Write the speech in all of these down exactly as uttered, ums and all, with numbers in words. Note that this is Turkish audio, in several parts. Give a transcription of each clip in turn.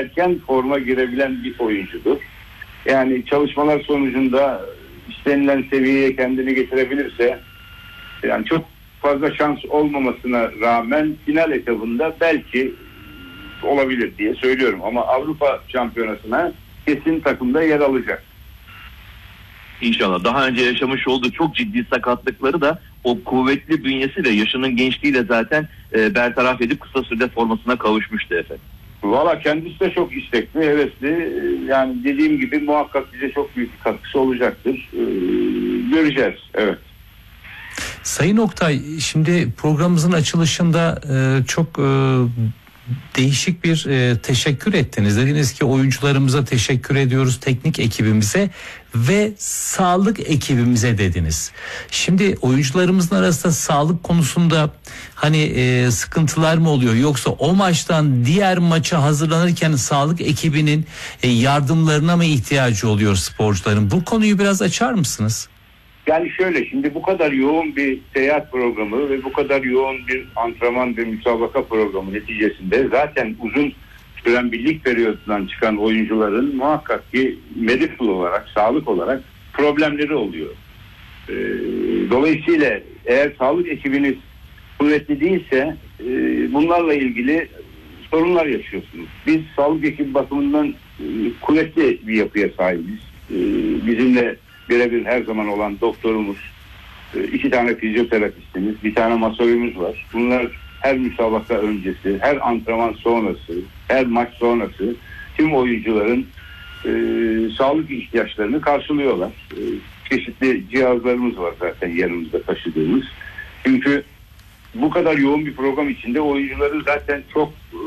erken forma girebilen bir oyuncudur. Yani çalışmalar sonucunda istenilen seviyeye kendini getirebilirse, yani çok fazla şans olmamasına rağmen final etabında belki olabilir diye söylüyorum. Ama Avrupa Şampiyonası'na kesin takımda yer alacak. İnşallah. Daha önce yaşamış olduğu çok ciddi sakatlıkları da o kuvvetli bünyesi ve yaşının gençliğiyle zaten e, bertaraf edip kısa sürede formasına kavuşmuştu efendim. Valla kendisi de çok istekli, hevesli. Yani dediğim gibi muhakkak bize çok büyük bir katkısı olacaktır. Ee, göreceğiz. Evet. Sayın Oktay, şimdi programımızın açılışında e, çok e, değişik bir e, teşekkür ettiniz. Dediniz ki oyuncularımıza teşekkür ediyoruz, teknik ekibimize ve sağlık ekibimize dediniz. Şimdi oyuncularımızın arasında sağlık konusunda hani e, sıkıntılar mı oluyor, yoksa o maçtan diğer maça hazırlanırken sağlık ekibinin e, yardımlarına mı ihtiyacı oluyor sporcuların? Bu konuyu biraz açar mısınız? Yani şöyle, şimdi bu kadar yoğun bir seyahat programı ve bu kadar yoğun bir antrenman ve müsabaka programı neticesinde zaten uzun süren bir lig periyodundan çıkan oyuncuların muhakkak ki medical olarak, sağlık olarak problemleri oluyor. Ee, dolayısıyla eğer sağlık ekibiniz kuvvetli değilse e, bunlarla ilgili sorunlar yaşıyorsunuz. Biz sağlık ekibi bakımından e, kuvvetli bir yapıya sahibiz. E, bizimle birebir her zaman olan doktorumuz, iki tane fizyoterapistimiz, bir tane masörümüz var. Bunlar her müsabaka öncesi, her antrenman sonrası, her maç sonrası tüm oyuncuların e, sağlık ihtiyaçlarını karşılıyorlar. E, çeşitli cihazlarımız var zaten yanımızda taşıdığımız. Çünkü bu kadar yoğun bir program içinde oyuncuların zaten çok e,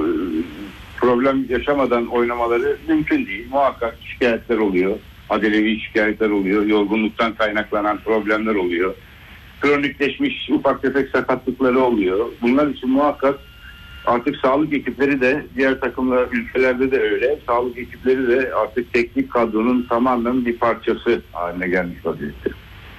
problem yaşamadan oynamaları mümkün değil. Muhakkak şikayetler oluyor. Adelevi şikayetler oluyor, yorgunluktan kaynaklanan problemler oluyor, kronikleşmiş ufak tefek sakatlıkları oluyor. Bunlar için muhakkak artık sağlık ekipleri de, diğer takımlar, ülkelerde de öyle, sağlık ekipleri de artık teknik kadronun tamamen bir parçası haline gelmiş vaziyette.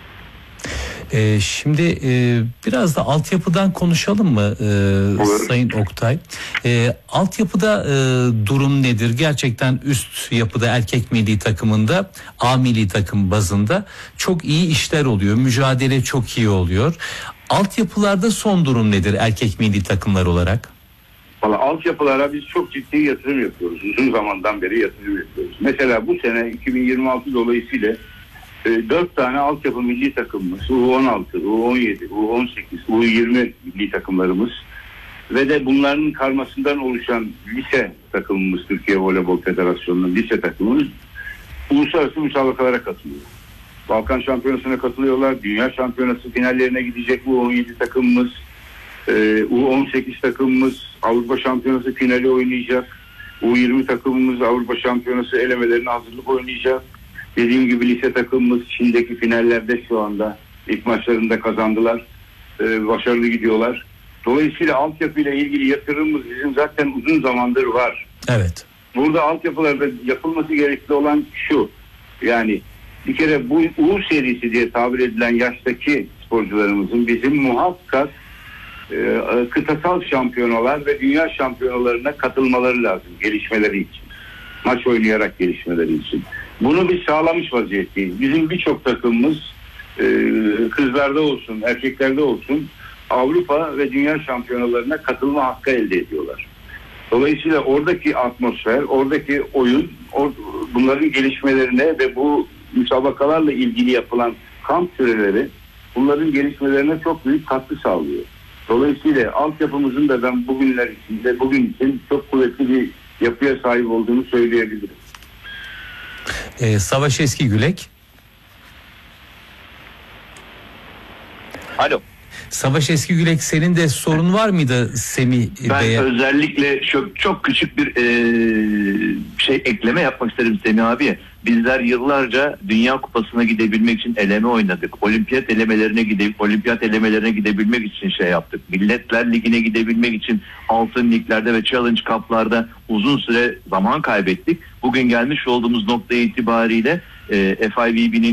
Ee, şimdi e, biraz da altyapıdan konuşalım mı e, Sayın Oktay? E, altyapıda e, durum nedir? Gerçekten üst yapıda erkek milli takımında, A milli takım bazında çok iyi işler oluyor. Mücadele çok iyi oluyor. Altyapılarda son durum nedir erkek milli takımlar olarak? Valla altyapılara biz çok ciddi yatırım yapıyoruz. Uzun zamandan beri yatırım yapıyoruz. Mesela bu sene iki bin yirmi altı dolayısıyla dört tane altyapı milli takımımız, U on altı, U on yedi, U on sekiz, U yirmi milli takımlarımız ve de bunların karmasından oluşan lise takımımız, Türkiye Voleybol Federasyonu'nun lise takımımız uluslararası müsabakalara katılıyor. Balkan Şampiyonası'na katılıyorlar, Dünya Şampiyonası finallerine gidecek U on yedi takımımız, U on sekiz takımımız Avrupa Şampiyonası finali oynayacak, U yirmi takımımız Avrupa Şampiyonası elemelerine hazırlık oynayacak. Dediğim gibi lise takımımız Çin'deki finallerde şu anda ilk maçlarında kazandılar. Ee, başarılı gidiyorlar. Dolayısıyla altyapıyla ilgili yatırımımız bizim zaten uzun zamandır var. Evet. Burada altyapılarda yapılması gerekli olan şu. Yani bir kere bu U serisi diye tabir edilen yaştaki sporcularımızın bizim muhakkak e, kıtasal şampiyonalar ve dünya şampiyonalarına katılmaları lazım gelişmeleri için. Maç oynayarak gelişmeleri için. Bunu biz sağlamış vaziyetteyiz. Bizim birçok takımımız e, kızlarda olsun, erkeklerde olsun Avrupa ve dünya şampiyonalarına katılma hakkı elde ediyorlar. Dolayısıyla oradaki atmosfer, oradaki oyun, or, bunların gelişmelerine ve bu müsabakalarla ilgili yapılan kamp süreleri bunların gelişmelerine çok büyük katkı sağlıyor. Dolayısıyla altyapımızın da ben bugünler içinde, bugün için çok kuvvetli bir yapıya sahip olduğunu söyleyebilirim. Ee, Savaş Eskigülek. Alo. Savaş Eskigülek, senin de sorun var mıydı Semih Ben Bey'e? özellikle çok, çok küçük bir e, şey ekleme yapmak isterim Semih abi. Bizler yıllarca Dünya Kupası'na gidebilmek için eleme oynadık. Olimpiyat elemelerine gidip olimpiyat elemelerine gidebilmek için şey yaptık. Milletler Ligi'ne gidebilmek için altın liglerde ve Challenge Cup'larda uzun süre zaman kaybettik. Bugün gelmiş olduğumuz nokta itibariyle e, F I V B'nin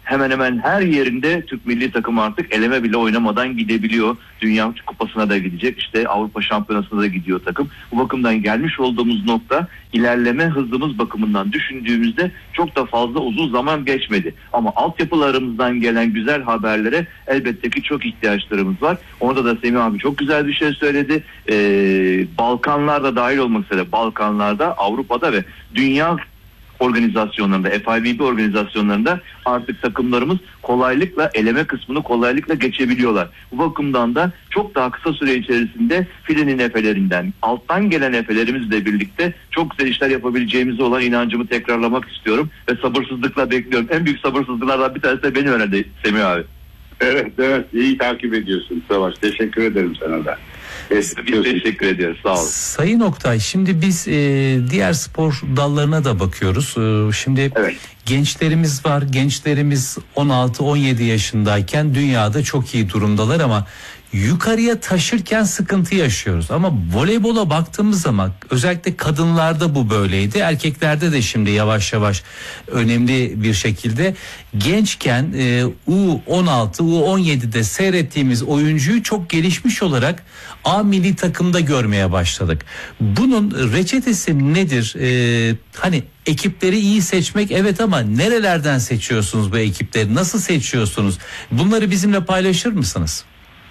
hemen hemen her yerinde Türk milli takımı artık eleme bile oynamadan gidebiliyor. Dünya Kupası'na da gidecek. İşte Avrupa Şampiyonası'na da gidiyor takım. Bu bakımdan gelmiş olduğumuz nokta, ilerleme hızımız bakımından düşündüğümüzde çok da fazla uzun zaman geçmedi. Ama altyapılarımızdan gelen güzel haberlere elbette ki çok ihtiyaçlarımız var. Orada da Semih abi çok güzel bir şey söyledi. Ee, Balkanlarda dahil olmak üzere, Balkanlarda, Avrupa'da ve dünya organizasyonlarında, F I V B organizasyonlarında artık takımlarımız kolaylıkla eleme kısmını kolaylıkla geçebiliyorlar. Bu bakımdan da çok daha kısa süre içerisinde filenin efelerinden, alttan gelen efelerimizle birlikte çok güzel işler yapabileceğimize olan inancımı tekrarlamak istiyorum ve sabırsızlıkla bekliyorum. En büyük sabırsızlıklardan bir tanesi de benim herhalde Semih abi. Evet, evet, iyi takip ediyorsun Savaş. Teşekkür ederim sana da. Biz teşekkür ediyoruz. Sağ olun. Sayın Oktay, şimdi biz e, diğer spor dallarına da bakıyoruz. E, şimdi evet. gençlerimiz var. Gençlerimiz on altı on yedi yaşındayken dünyada çok iyi durumdalar ama yukarıya taşırken sıkıntı yaşıyoruz. Ama voleybola baktığımız zaman özellikle kadınlarda bu böyleydi. Erkeklerde de şimdi yavaş yavaş önemli bir şekilde gençken e, U on altı U on yedide seyrettiğimiz oyuncuyu çok gelişmiş olarak A milli takımda görmeye başladık. Bunun reçetesi nedir? E, hani ekipleri iyi seçmek, evet, ama nerelerden seçiyorsunuz bu ekipleri? Nasıl seçiyorsunuz? Bunları bizimle paylaşır mısınız?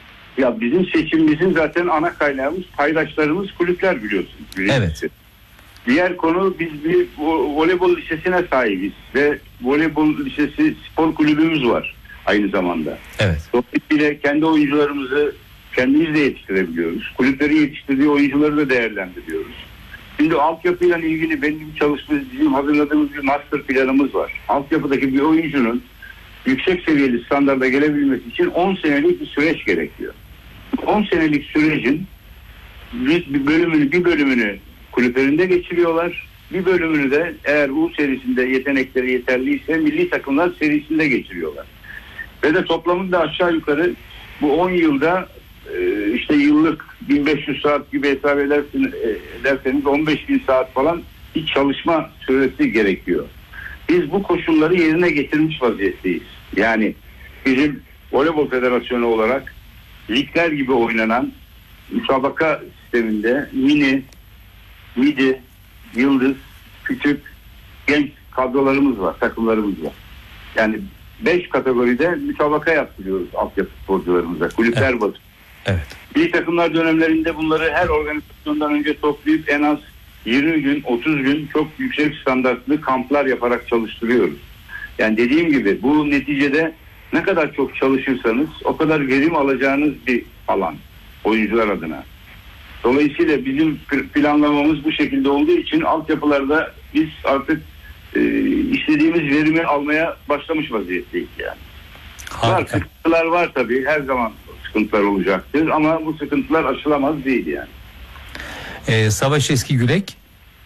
Ya bizim seçimimizin zaten ana kaynağımız paydaşlarımız, kulüpler biliyorsunuz. Evet. Diğer konu, biz bir voleybol lisesine sahibiz ve voleybol lisesi spor kulübümüz var aynı zamanda. Evet. Dolayısıyla kendi oyuncularımızı kendimiz de yetiştirebiliyoruz. Kulüplerin yetiştirdiği oyuncuları da değerlendiriyoruz. Şimdi altyapıyla ilgili benim çalıştığımız, bizim hazırladığımız bir master planımız var. Altyapıdaki bir oyuncunun yüksek seviyeli standarda gelebilmesi için on senelik bir süreç gerekiyor. on senelik sürecin bir bölümünü bir bölümünü kulüplerinde geçiriyorlar. Bir bölümünü de eğer U serisinde yetenekleri yeterliyse milli takımlar serisinde geçiriyorlar. Ve de toplamında aşağı yukarı bu on yılda işte yıllık bin beş yüz saat gibi hesap ederseniz on beş bin saat falan bir çalışma süresi gerekiyor. Biz bu koşulları yerine getirmiş vaziyetteyiz. Yani bizim Voleybol Federasyonu olarak ligler gibi oynanan müsabaka sisteminde mini, midi, yıldız, küçük, genç kadrolarımız var, takımlarımız var. Yani beş kategoride müsabaka yaptırıyoruz altyapı sporcularımıza. Kulüpler evet. bazı. Evet. Milli takımlar dönemlerinde bunları her organizasyondan önce toplayıp en az yirmi gün, otuz gün çok yüksek standartlı kamplar yaparak çalıştırıyoruz. Yani dediğim gibi bu neticede ne kadar çok çalışırsanız o kadar verim alacağınız bir alan oyuncular adına. Dolayısıyla bizim planlamamız bu şekilde olduğu için altyapılarda biz artık e, istediğimiz verimi almaya başlamış vaziyetteyiz yani. Var, sıkıntılar var tabii, her zaman sıkıntılar olacaktır ama bu sıkıntılar aşılamaz değil yani. Ee, Savaş Eskigürek.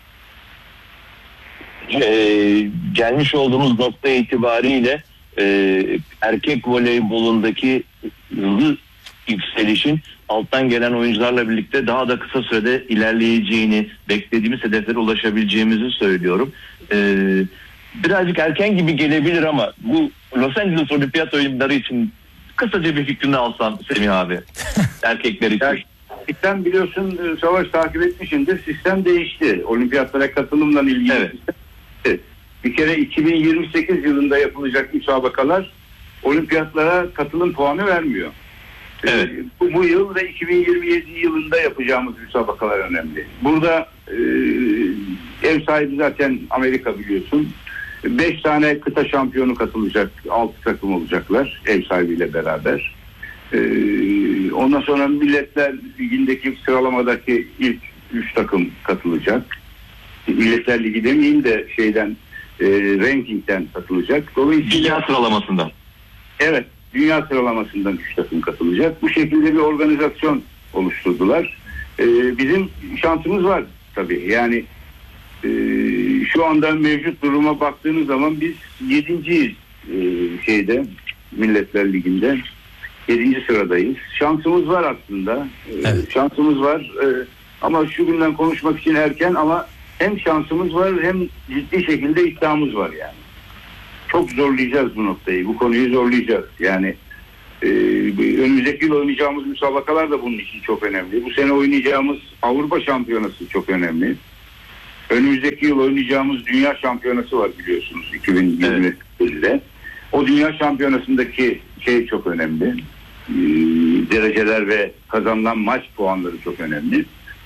Ee, gelmiş olduğumuz nokta itibariyle e, erkek voleybolundaki hızlı yükselişin alttan gelen oyuncularla birlikte daha da kısa sürede ilerleyeceğini, beklediğimiz hedeflere ulaşabileceğimizi söylüyorum. Ee, birazcık erken gibi gelebilir ama bu Los Angeles Olimpiyat Oyunları için kısaca bir fikrini alsam Semih abi. Erkekler için. Sistem biliyorsun, Savaş takip etmişindir. Sistem değişti. Olimpiyatlara katılımla ilgili. Evet. Sistem. Bir kere iki bin yirmi sekiz yılında yapılacak müsabakalar olimpiyatlara katılım puanı vermiyor. Evet. Bu, bu yıl ve iki bin yirmi yedi yılında yapacağımız müsabakalar önemli. Burada e, ev sahibi zaten Amerika biliyorsun. Beş tane kıta şampiyonu katılacak. Altı takım olacaklar ev sahibiyle beraber. Ee, ondan sonra Milletler Ligi'ndeki sıralamadaki ilk üç takım katılacak. Milletler Ligi demeyeyim de şeyden e, rankingden katılacak. Dolayısıyla dünya sıralamasından. Evet, dünya sıralamasından üç takım katılacak. Bu şekilde bir organizasyon oluşturdular. Ee, bizim şansımız var tabii. Yani e, şu anda mevcut duruma baktığınız zaman biz yedinciyiz e, şeyde Milletler Ligi'nde. Yedinci sıradayız. Şansımız var aslında. Evet. Şansımız var. Ee, ama şu günden konuşmak için erken, ama hem şansımız var hem ciddi şekilde iddiamız var yani. çok zorlayacağız bu noktayı. Bu konuyu zorlayacağız. Yani e, önümüzdeki yıl oynayacağımız müsabakalar da bunun için çok önemli. Bu sene oynayacağımız Avrupa Şampiyonası çok önemli. Önümüzdeki yıl oynayacağımız Dünya Şampiyonası var biliyorsunuz iki bin yirmi birde. Evet. O Dünya Şampiyonası'ndaki şey çok önemli. Ee, dereceler ve kazanılan maç puanları çok önemli.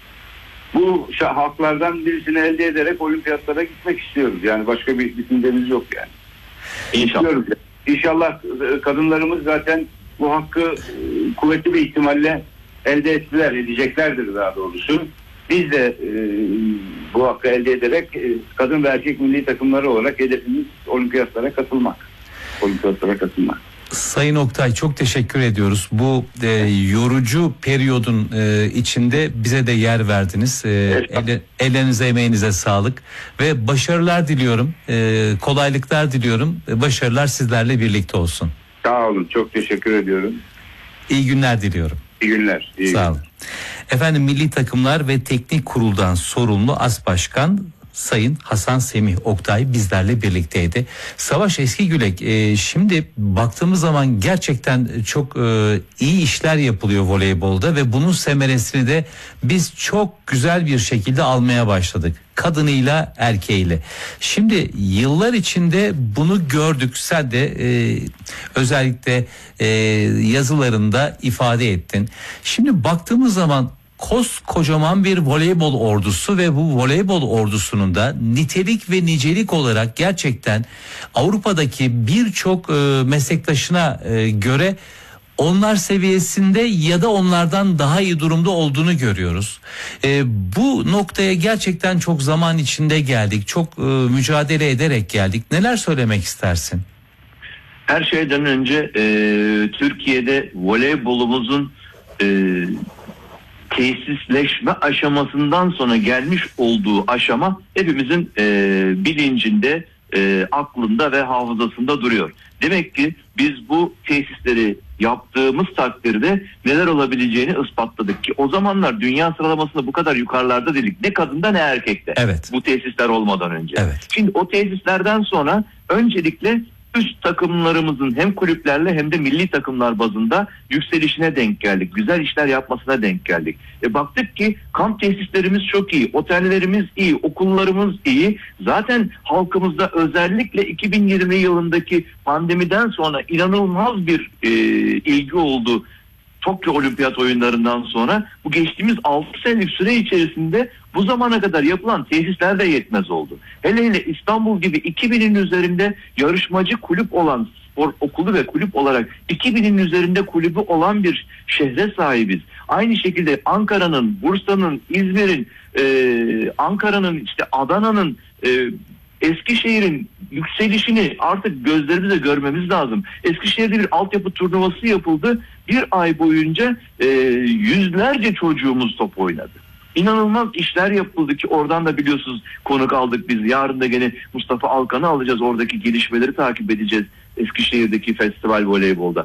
Bu haklardan birisini elde ederek olimpiyatlara gitmek istiyoruz. Yani başka bir düşüncemiz yok yani. İnşallah. İstiyoruz. İnşallah kadınlarımız zaten bu hakkı kuvvetli bir ihtimalle elde ettiler, edeceklerdir daha doğrusu. Biz de e, bu hakkı elde ederek e, kadın ve erkek milli takımları olarak hedefimiz olimpiyatlara katılmak. Olimpiyatlara katılmak. Sayın Oktay, çok teşekkür ediyoruz. Bu e, yorucu periyodun e, içinde bize de yer verdiniz. E, ele, ellerinize, emeğinize sağlık ve başarılar diliyorum. E, kolaylıklar diliyorum. E, başarılar sizlerle birlikte olsun. Sağ olun. Çok teşekkür ediyorum. İyi günler diliyorum. İyi günler. İyi Sağ günler. olun. Efendim, Milli Takımlar ve Teknik Kurul'dan sorumlu As Başkan Sayın Hasan Semih Oktay bizlerle birlikteydi. Savaş Eskigülek, e, şimdi baktığımız zaman gerçekten çok e, iyi işler yapılıyor voleybolda ve bunun semeresini de biz çok güzel bir şekilde almaya başladık. Kadınıyla erkeğiyle. Şimdi yıllar içinde bunu gördük. Sen de e, özellikle e, yazılarında ifade ettin. Şimdi baktığımız zaman koskocaman bir voleybol ordusu ve bu voleybol ordusunun da nitelik ve nicelik olarak gerçekten Avrupa'daki birçok e, meslektaşına e, göre onlar seviyesinde ya da onlardan daha iyi durumda olduğunu görüyoruz. E, bu noktaya gerçekten çok zaman içinde geldik. Çok e, mücadele ederek geldik. Neler söylemek istersin? Her şeyden önce e, Türkiye'de voleybolumuzun e, tesisleşme aşamasından sonra gelmiş olduğu aşama hepimizin e, bilincinde, e, aklında ve hafızasında duruyor. Demek ki biz bu tesisleri yaptığımız takdirde neler olabileceğini ispatladık ki o zamanlar dünya sıralamasında bu kadar yukarılarda değildik. Ne kadında ne erkekte. Evet. Bu tesisler olmadan önce. Evet. Şimdi o tesislerden sonra öncelikle üst takımlarımızın hem kulüplerle hem de milli takımlar bazında yükselişine denk geldik. Güzel işler yapmasına denk geldik. E baktık ki kamp tesislerimiz çok iyi, otellerimiz iyi, okullarımız iyi. Zaten halkımızda özellikle iki bin yirmi yılındaki pandemiden sonra inanılmaz bir e, ilgi oldu. Tokyo Olimpiyat oyunlarından sonra bu geçtiğimiz altı senelik süre içerisinde bu zamana kadar yapılan tesisler de yetmez oldu. Hele hele İstanbul gibi iki binin üzerinde yarışmacı kulüp olan, spor okulu ve kulüp olarak iki binin üzerinde kulübü olan bir şehre sahibiz. Aynı şekilde Ankara'nın, Bursa'nın, İzmir'in, e, Ankara'nın, işte Adana'nın, e, Eskişehir'in yükselişini artık gözlerimizle görmemiz lazım. Eskişehir'de bir altyapı turnuvası yapıldı. Bir ay boyunca e, yüzlerce çocuğumuz top oynadı. İnanılmaz işler yapıldı ki oradan da biliyorsunuz konuk aldık biz. Yarın da gene Mustafa Alkan'ı alacağız. Oradaki gelişmeleri takip edeceğiz Eskişehir'deki festival voleybolda.